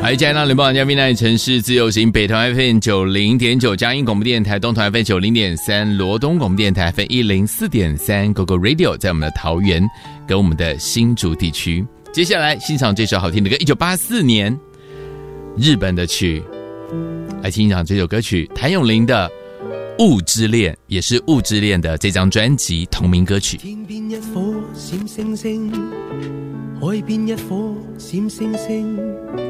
好，加拿大联邦嘉宾那里城市自由行，北投 FM 90.9，嘉义广播电台，东投 FM 90.3，罗东广播电台 FM 104.3 ，Go Go Radio 在我们的桃园跟我们的新竹地区。接下来欣赏这首好听的歌，1984年日本的曲，来欣赏这首歌曲，谭咏麟的《雾之恋》，也是《雾之恋》的这张专辑同名歌曲。 天邊一顆閃星星，海邊一顆閃星星。